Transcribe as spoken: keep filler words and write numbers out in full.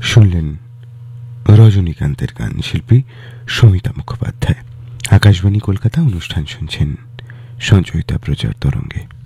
শুনলেন রজনীকান্তের গান, শিল্পী সমিতা মুখোপাধ্যায়। আকাশবাণী কলকাতা, অনুষ্ঠান শুনছেন সঞ্চয়িতা প্রচার তরঙ্গে।